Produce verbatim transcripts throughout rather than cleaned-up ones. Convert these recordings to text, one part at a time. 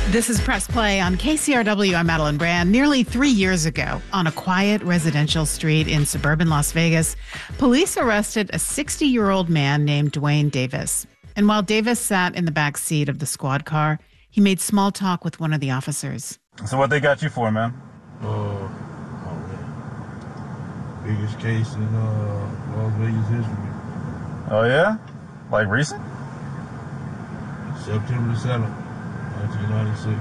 This is Press Play on K C R W. I'm Madeline Brand. Nearly three years ago, on a quiet residential street in suburban Las Vegas, police arrested a sixty-year-old man named Duane Davis. And while Davis sat in the back seat of the squad car, he made small talk with one of the officers. So what they got you for, man? Uh, oh man. Biggest case in uh, Las Vegas history. Oh, yeah? Like recent? September the seventh, nineteen ninety-six.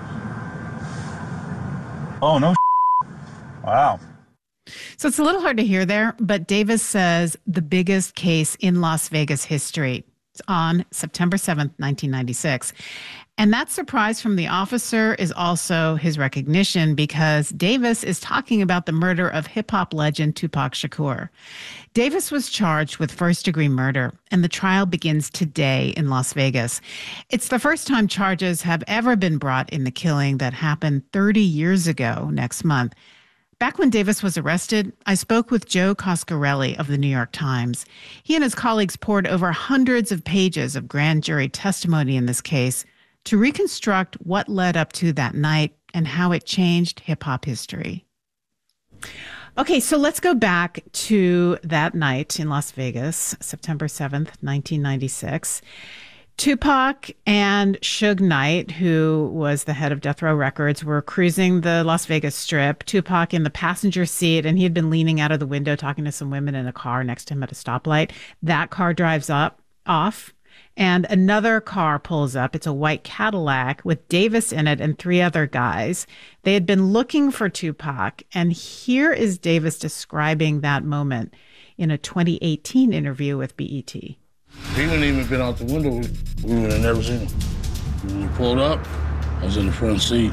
Oh, no. Wow. So it's a little hard to hear there, but Davis says the biggest case in Las Vegas history. It's on September seventh, nineteen ninety-six. And that surprise from the officer is also his recognition, because Davis is talking about the murder of hip-hop legend Tupac Shakur. Davis was charged with first-degree murder, and the trial begins today in Las Vegas. It's the first time charges have ever been brought in the killing that happened thirty years ago next month. Back when Davis was arrested, I spoke with Joe Coscarelli of the New York Times. He and his colleagues poured over hundreds of pages of grand jury testimony in this case to reconstruct what led up to that night and how it changed hip-hop history. Okay, so let's go back to that night in Las Vegas, September seventh, nineteen ninety-six. Tupac and Suge Knight, who was the head of Death Row Records, were cruising the Las Vegas Strip. Tupac in the passenger seat, and he had been leaning out of the window talking to some women in a car next to him at a stoplight. That car drives up, off, and another car pulls up. It's a white Cadillac with Davis in it and three other guys. They had been looking for Tupac, and here is Davis describing that moment in a twenty eighteen interview with B E T. He wouldn't even been out the window. We would have never seen him. When we pulled up, I was in the front seat.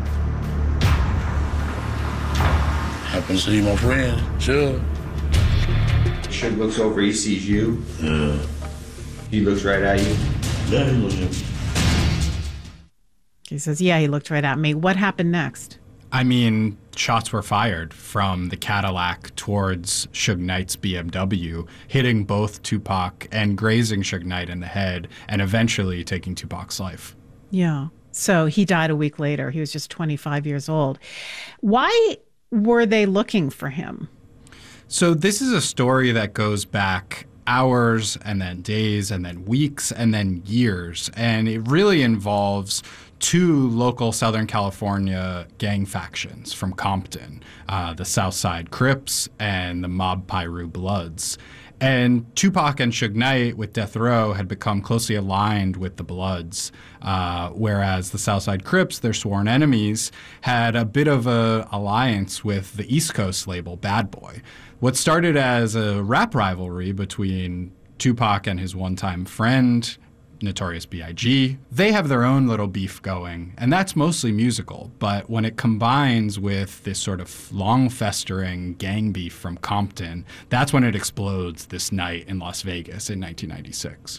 Happened to see my friend, Suge. Suge looks over, he sees you. Yeah. He looks right at you. Yeah, he looked at me. He says, yeah, he looked right at me. What happened next? I mean, shots were fired from the Cadillac towards Suge Knight's B M W, hitting both Tupac and grazing Suge Knight in the head, and eventually taking Tupac's life. Yeah. So he died a week later. He was just twenty-five years old. Why were they looking for him? So this is a story that goes back hours and then days and then weeks and then years. And it really involves two local Southern California gang factions from Compton, uh, the Southside Crips and the Mob Piru Bloods. And Tupac and Suge Knight with Death Row had become closely aligned with the Bloods, uh, whereas the Southside Crips, their sworn enemies, had a bit of a alliance with the East Coast label Bad Boy. What started as a rap rivalry between Tupac and his one-time friend, Notorious B I G, they have their own little beef going, and that's mostly musical. But when it combines with this sort of long-festering gang beef from Compton, that's when it explodes this night in Las Vegas in nineteen ninety-six.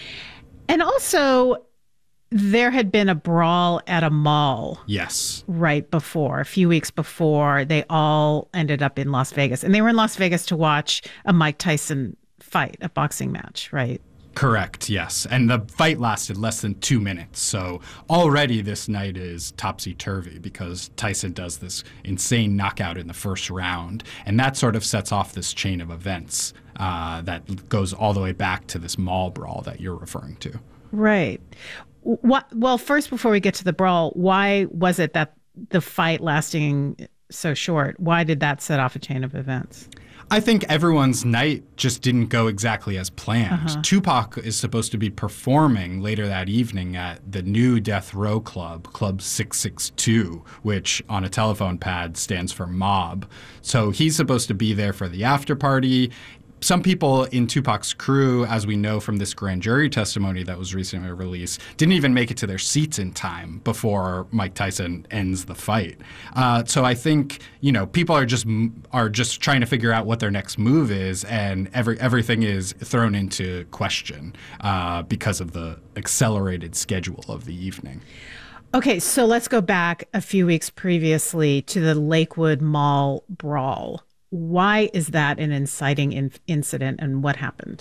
And also, there had been a brawl at a mall. Yes. Right before, a few weeks before, they all ended up in Las Vegas. And they were in Las Vegas to watch a Mike Tyson fight, a boxing match, right? Correct, yes. And the fight lasted less than two minutes. So already this night is topsy-turvy because Tyson does this insane knockout in the first round. And that sort of sets off this chain of events uh, that goes all the way back to this mall brawl that you're referring to. Right. What, well, first, before we get to the brawl, why was it that the fight lasting so short? Why did that set off a chain of events? I think everyone's night just didn't go exactly as planned. Uh-huh. Tupac is supposed to be performing later that evening at the new Death Row Club, Club six six two, which on a telephone pad stands for Mob. So he's supposed to be there for the after party. Some people in Tupac's crew, as we know from this grand jury testimony that was recently released, didn't even make it to their seats in time before Mike Tyson ends the fight. Uh, so I think, you know, people are just are just trying to figure out what their next move is, and every everything is thrown into question uh, because of the accelerated schedule of the evening. Okay, so let's go back a few weeks previously to the Lakewood Mall brawl. Why is that an inciting in- incident, and what happened?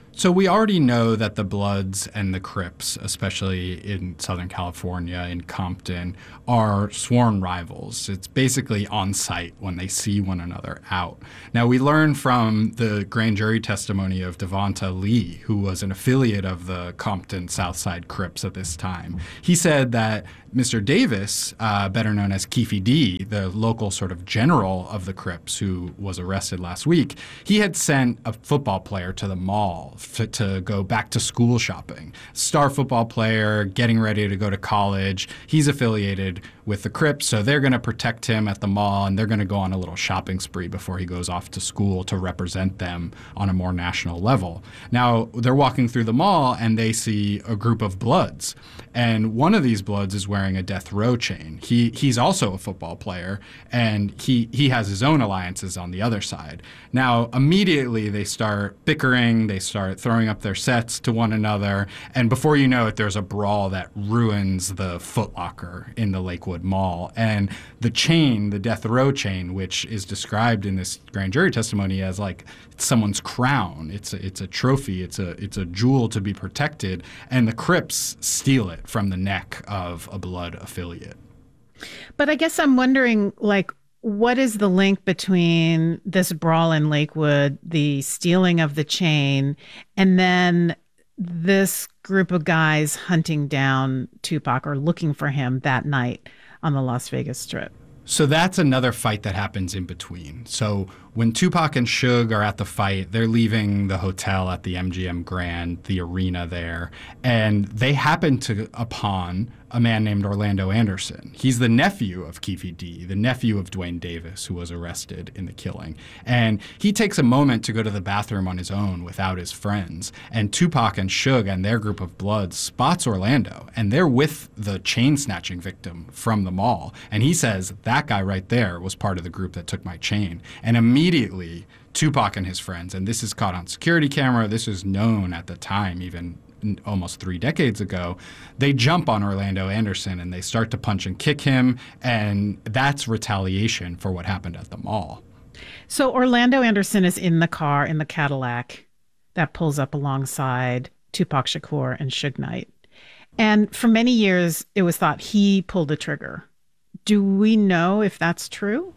So we already know that the Bloods and the Crips, especially in Southern California, in Compton, are sworn rivals. It's basically on sight when they see one another out. Now, we learn from the grand jury testimony of Devonta Lee, who was an affiliate of the Compton Southside Crips at this time. He said that Mister Davis, uh, better known as Keefe D, the local sort of general of the Crips who was arrested last week, he had sent a football player to the mall f- to go back to school shopping. Star football player, getting ready to go to college. He's affiliated with the Crips, so they're going to protect him at the mall, and they're going to go on a little shopping spree before he goes off to school to represent them on a more national level. Now, they're walking through the mall, and they see a group of Bloods, and one of these Bloods is wearing a death row chain. He he's also a football player, and he he has his own alliances on the other side. Now, immediately they start bickering, they start throwing up their sets to one another, and before you know it, there's a brawl that ruins the Foot Locker in the Lakewood Mall. And the chain, the death row chain, which is described in this grand jury testimony as like someone's crown, it's a, it's a trophy, it's a it's a jewel to be protected, and the Crips steal it from the neck of a Blood affiliate. But I guess I'm wondering, like, what is the link between this brawl in Lakewood, the stealing of the chain, and then this group of guys hunting down Tupac or looking for him that night on the Las Vegas Strip? So that's another fight that happens in between. So when Tupac and Suge are at the fight, they're leaving the hotel at the M G M Grand, the arena there, and they happen to upon a man named Orlando Anderson. He's the nephew of Keefe D, the nephew of Duane Davis, who was arrested in the killing. And he takes a moment to go to the bathroom on his own without his friends. And Tupac and Suge and their group of Bloods spots Orlando, and they're with the chain snatching victim from the mall. And he says, that guy right there was part of the group that took my chain. And immediately, Tupac and his friends, and this is caught on security camera, this is known at the time, even almost three decades ago, they jump on Orlando Anderson and they start to punch and kick him, and that's retaliation for what happened at the mall. So Orlando Anderson is in the car, in the Cadillac that pulls up alongside Tupac Shakur and Suge Knight. And for many years, it was thought he pulled the trigger. Do we know if that's true?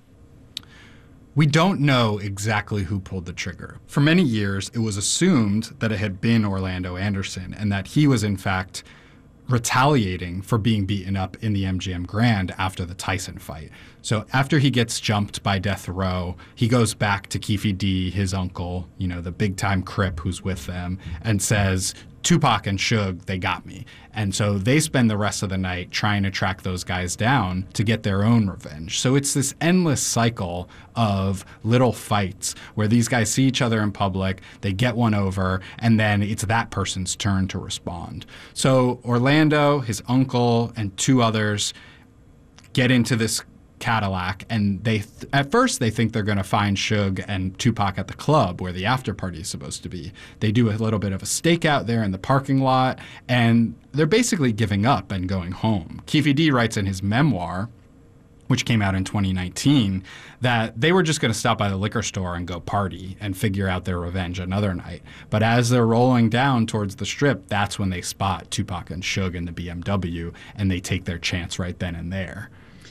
We don't know exactly who pulled the trigger. For many years, it was assumed that it had been Orlando Anderson and that he was, in fact, retaliating for being beaten up in the M G M Grand after the Tyson fight. So after he gets jumped by Death Row, he goes back to Keefe D, his uncle, you know, the big-time Crip who's with them, and says, Tupac and Suge, they got me. And so they spend the rest of the night trying to track those guys down to get their own revenge. So it's this endless cycle of little fights where these guys see each other in public, they get one over, and then it's that person's turn to respond. So Orlando, his uncle, and two others get into this Cadillac, and they th- at first they think they're going to find Suge and Tupac at the club where the after party is supposed to be. They do a little bit of a stakeout there in the parking lot, and they're basically giving up and going home. Keefe D writes in his memoir, which came out in twenty nineteen, that they were just going to stop by the liquor store and go party and figure out their revenge another night. But as they're rolling down towards the Strip, that's when they spot Tupac and Suge in the B M W, and they take their chance right then and there.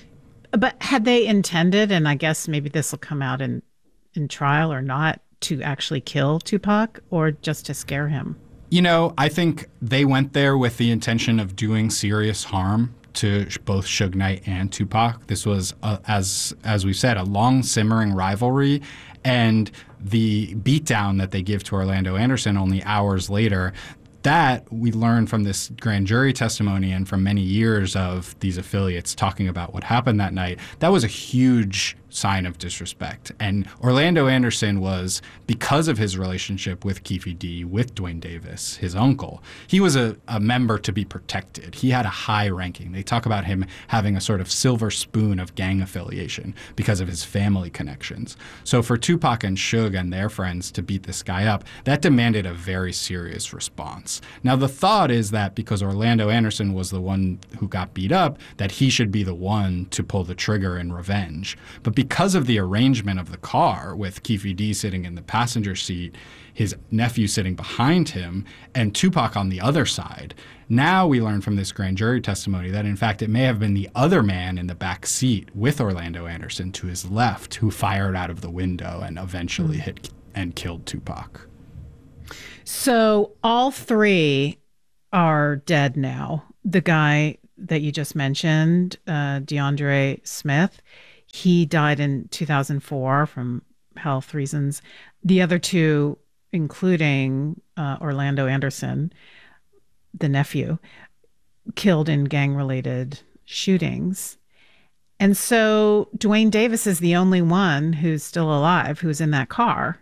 But had they intended, and I guess maybe this will come out in, in trial or not, to actually kill Tupac or just to scare him? You know, I think they went there with the intention of doing serious harm to both Suge Knight and Tupac. This was, uh, as as we said, a long simmering rivalry, and the beatdown that they give to Orlando Anderson only hours later, that we learned from this grand jury testimony and from many years of these affiliates talking about what happened that night. That was a huge sign of disrespect. And Orlando Anderson was, because of his relationship with Keefe D, with Duane Davis, his uncle, he was a, a member to be protected. He had a high ranking. They talk about him having a sort of silver spoon of gang affiliation because of his family connections. So for Tupac and Suge and their friends to beat this guy up, that demanded a very serious response. Now, the thought is that because Orlando Anderson was the one who got beat up, that he should be the one to pull the trigger in revenge. But because of the arrangement of the car with Keffe D sitting in the passenger seat, his nephew sitting behind him, and Tupac on the other side. Now we learn from this grand jury testimony that, in fact, it may have been the other man in the back seat with Orlando Anderson to his left who fired out of the window and eventually mm. hit and killed Tupac. So all three are dead now. The guy that you just mentioned, uh, DeAndre Smith, he died in two thousand four from health reasons. The other two, including uh, Orlando Anderson, the nephew, killed in gang-related shootings. And so Duane Davis is the only one who's still alive who's in that car.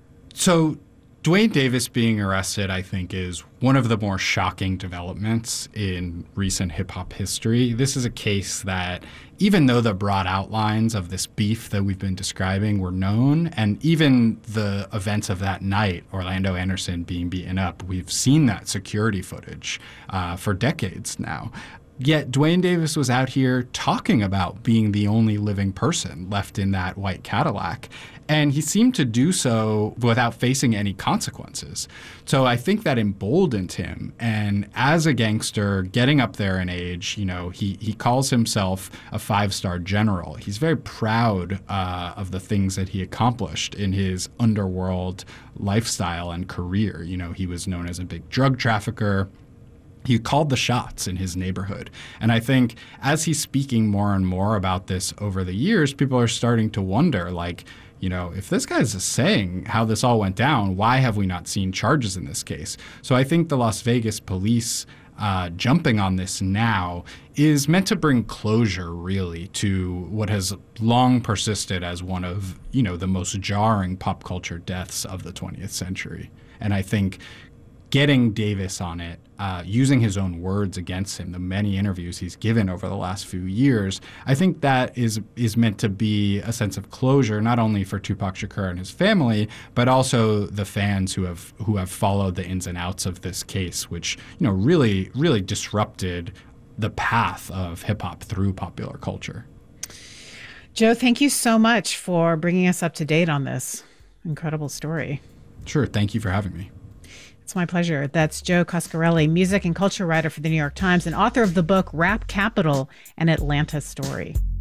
So Duane Davis being arrested, I think, is one of the more shocking developments in recent hip-hop history. This is a case that, even though the broad outlines of this beef that we've been describing were known, and even the events of that night, Orlando Anderson being beaten up, we've seen that security footage uh, for decades now. Yet Duane Davis was out here talking about being the only living person left in that white Cadillac. And he seemed to do so without facing any consequences. So I think that emboldened him. And as a gangster, getting up there in age, you know, he, he calls himself a five-star general. He's very proud uh, of the things that he accomplished in his underworld lifestyle and career. You know, he was known as a big drug trafficker. He called the shots in his neighborhood. And I think as he's speaking more and more about this over the years, people are starting to wonder, like, you know, if this guy's saying how this all went down, why have we not seen charges in this case? So I think the Las Vegas police uh, jumping on this now is meant to bring closure, really, to what has long persisted as one of, you know, the most jarring pop culture deaths of the twentieth century. And I think getting Davis on it, uh, using his own words against him, the many interviews he's given over the last few years, I think that is is meant to be a sense of closure, not only for Tupac Shakur and his family, but also the fans who have who have followed the ins and outs of this case, which, you know, really, really disrupted the path of hip hop through popular culture. Joe, thank you so much for bringing us up to date on this incredible story. Sure. Thank you for having me. It's my pleasure. That's Joe Coscarelli, music and culture writer for the New York Times and author of the book Rap Capital, an Atlanta Story.